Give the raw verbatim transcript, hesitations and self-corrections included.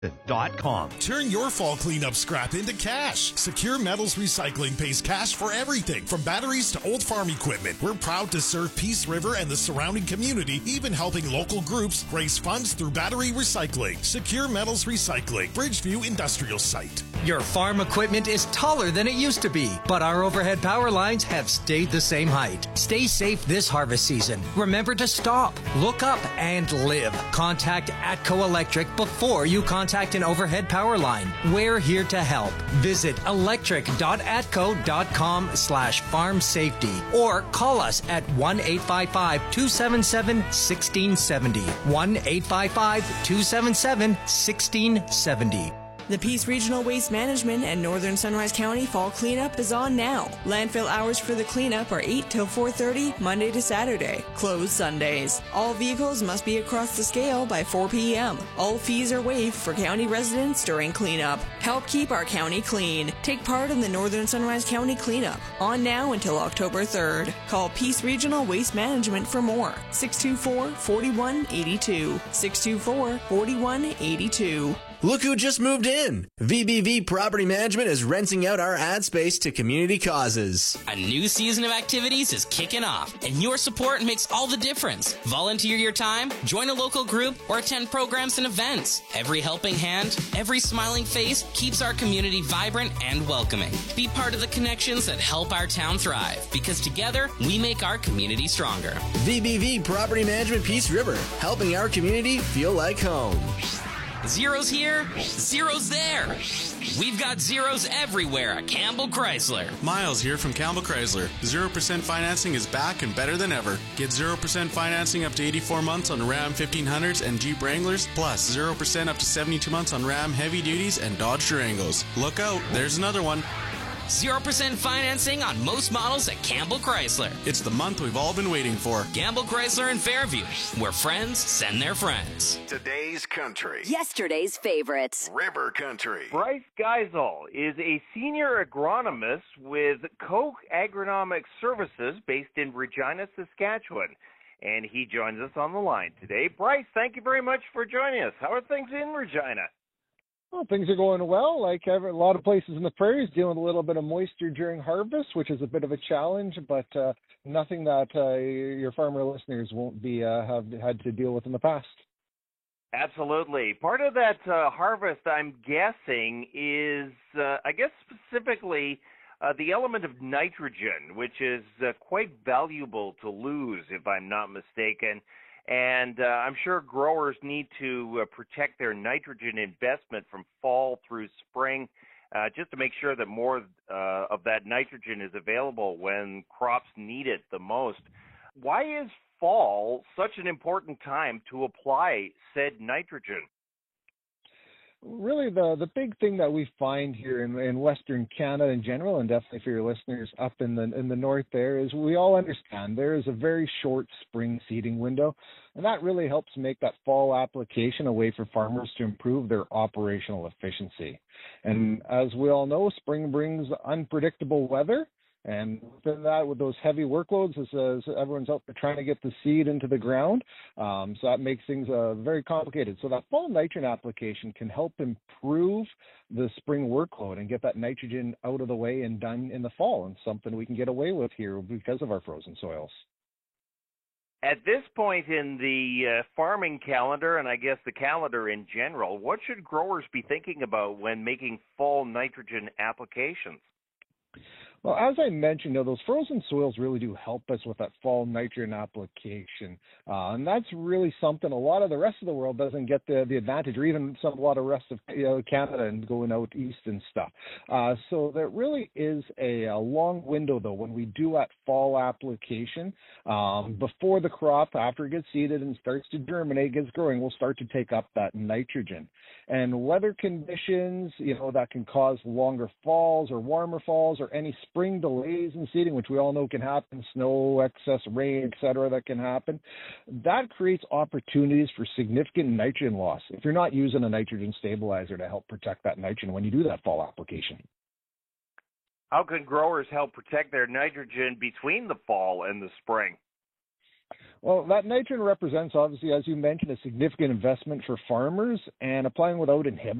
dot com. Turn your fall cleanup scrap into cash. Secure Metals Recycling pays cash for everything from batteries to old farm equipment. We're proud to serve Peace River and the surrounding community, even helping local groups raise funds through battery recycling. Secure Metals Recycling, Bridgeview Industrial Site. Your farm equipment is taller than it used to be, but our overhead power lines have stayed the same height. Stay safe this harvest season. Remember to stop, look up, and live. Contact Atco Electric before you contact an overhead power line. We're here to help. Visit electric dot atco dot com slash farm safety or call us at one eight five five, two seven seven, one six seven zero. one eight five five, two seven seven, one six seven zero. The Peace Regional Waste Management and Northern Sunrise County Fall Cleanup is on now. Landfill hours for the cleanup are eight till four thirty, Monday to Saturday. Closed Sundays. All vehicles must be across the scale by four p.m. All fees are waived for county residents during cleanup. Help keep our county clean. Take part in the Northern Sunrise County Cleanup. On now until October third. Call Peace Regional Waste Management for more. six two four, four one eight two. six two four, four one eight two. Look who just moved in! V B V Property Management is renting out our ad space to community causes. A new season of activities is kicking off, and your support makes all the difference. Volunteer your time, join a local group, or attend programs and events. Every helping hand, every smiling face keeps our community vibrant and welcoming. Be part of the connections that help our town thrive, because together we make our community stronger. V B V Property Management Peace River, helping our community feel like home. Zeros here, zeros there. We've got zeros everywhere at Campbell Chrysler. Miles here from Campbell Chrysler. zero percent financing is back and better than ever. Get zero percent financing up to eighty-four months on Ram fifteen hundreds and Jeep Wranglers, plus zero percent up to seventy-two months on Ram Heavy Duties and Dodge Durangos. Look out, there's another one. zero percent financing on most models at Campbell Chrysler. It's the month we've all been waiting for. Campbell Chrysler in Fairview, where friends send their friends. Today's country. Yesterday's favorites. River Country. Bryce Geisel is a senior agronomist with Koch Agronomic Services based in Regina, Saskatchewan. And he joins us on the line today. Bryce, thank you very much for joining us. How are things in Regina? Well, things are going well. Like every, a lot of places in the prairies, dealing with a little bit of moisture during harvest, which is a bit of a challenge, but uh, nothing that uh, your farmer listeners won't be uh, have had to deal with in the past. Absolutely. Part of that uh, harvest, I'm guessing, is, uh, I guess specifically, uh, the element of nitrogen, which is uh, quite valuable to lose, if I'm not mistaken. And uh, I'm sure growers need to uh, protect their nitrogen investment from fall through spring, uh, just to make sure that more uh, of that nitrogen is available when crops need it the most. Why is fall such an important time to apply said nitrogen? Really, the the big thing that we find here in, in Western Canada in general, and definitely for your listeners up in the in the north there, is we all understand there is a very short spring seeding window, and that really helps make that fall application a way for farmers to improve their operational efficiency. And as we all know, spring brings unpredictable weather. And within that, with those heavy workloads, as, as everyone's out there trying to get the seed into the ground, um, so that makes things uh, very complicated. So that fall nitrogen application can help improve the spring workload and get that nitrogen out of the way and done in the fall, and something we can get away with here because of our frozen soils. At this point in the uh, farming calendar, and I guess the calendar in general, what should growers be thinking about when making fall nitrogen applications? Well, as I mentioned, you know, those frozen soils really do help us with that fall nitrogen application. Uh, and that's really something a lot of the rest of the world doesn't get the, the advantage, or even some a lot of rest of you know, Canada and going out east and stuff. Uh, so there really is a, a long window, though, when we do that fall application. Um, before the crop, after it gets seeded and starts to germinate, gets growing, we'll start to take up that nitrogen. And weather conditions, you know, that can cause longer falls or warmer falls or any spring delays in seeding, which we all know can happen, snow, excess rain, et cetera, that can happen. That creates opportunities for significant nitrogen loss if you're not using a nitrogen stabilizer to help protect that nitrogen when you do that fall application. How can growers help protect their nitrogen between the fall and the spring? Well, that nitrogen represents, obviously, as you mentioned, a significant investment for farmers, and applying without inhibitors